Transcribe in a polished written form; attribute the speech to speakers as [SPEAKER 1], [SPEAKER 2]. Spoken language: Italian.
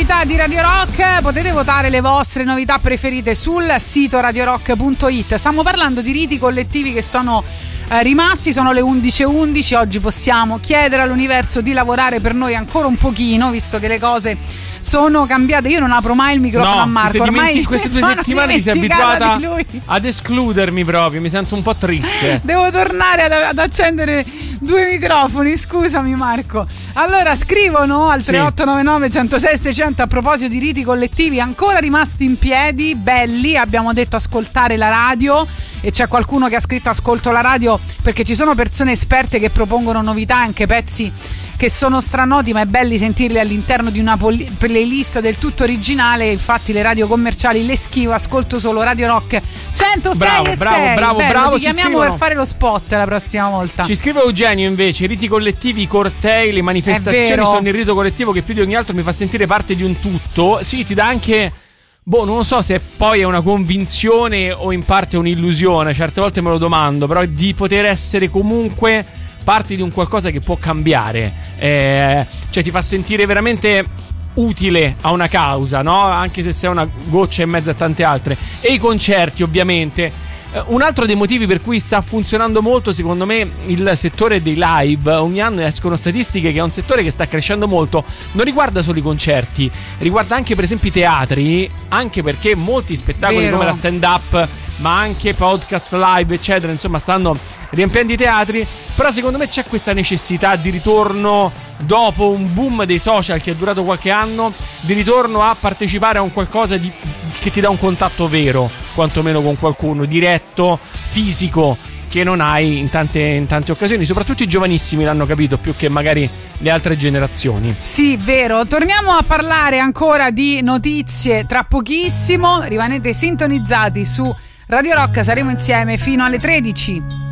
[SPEAKER 1] novità di Radio Rock. Potete votare le vostre novità preferite sul sito radiorock.it. Stiamo parlando di riti collettivi che sono rimasti, sono le 11:11. Oggi possiamo chiedere all'universo di lavorare per noi ancora un pochino, visto che le cose sono cambiate. Io non apro mai il microfono a Marco. Ormai
[SPEAKER 2] in queste 2 settimane ti sei abituata ad escludermi proprio. Mi sento un po' triste.
[SPEAKER 1] Devo tornare ad accendere 2 microfoni. Scusami Marco. Allora scrivono al 3899 106 600 a proposito di riti collettivi ancora rimasti in piedi, belli. Abbiamo detto ascoltare la radio e c'è qualcuno che ha scritto ascolto la radio perché ci sono persone esperte che propongono novità, anche pezzi che sono stranoti, ma è belli sentirli all'interno di una playlist del tutto originale. Infatti le radio commerciali le schivo, ascolto solo Radio Rock 106
[SPEAKER 2] bravo.
[SPEAKER 1] Ti chiamiamo per fare lo spot la prossima volta.
[SPEAKER 2] Ci scrive Eugenio invece: riti collettivi, cortei, le manifestazioni sono il rito collettivo che più di ogni altro mi fa sentire parte di un tutto. Sì, ti dà anche, non lo so se poi è una convinzione o in parte un'illusione, certe volte me lo domando, però di poter essere comunque parte di un qualcosa che può cambiare, cioè ti fa sentire veramente utile a una causa, no? Anche se sei una goccia in mezzo a tante altre. E i concerti, ovviamente. Un altro dei motivi per cui sta funzionando molto, secondo me, il settore dei live. Ogni anno escono statistiche che è un settore che sta crescendo molto. Non riguarda solo i concerti, riguarda anche per esempio i teatri, anche perché molti spettacoli come la stand up, ma anche podcast live eccetera, insomma, stanno riempiendo i teatri. Però secondo me c'è questa necessità di ritorno, dopo un boom dei social che è durato qualche anno, di ritorno a partecipare a un qualcosa che ti dà un contatto vero, quantomeno con qualcuno, diretto, fisico, che non hai in tante occasioni. Soprattutto i giovanissimi l'hanno capito più che magari le altre generazioni.
[SPEAKER 1] Sì, vero. Torniamo a parlare ancora di notizie tra pochissimo. Rimanete sintonizzati su Radio Rock, saremo insieme fino alle 13.